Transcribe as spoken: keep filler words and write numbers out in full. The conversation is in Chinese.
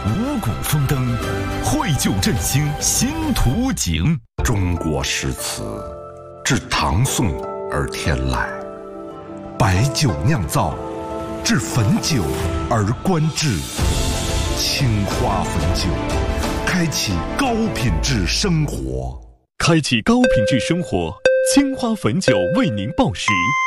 五谷丰登，绘就振兴新图景。 中国诗词自唐宋而天来，白酒酿造，至汾酒而观致。青花汾酒，开启高品质生活。 开启高品质生活，青花汾酒为您报时。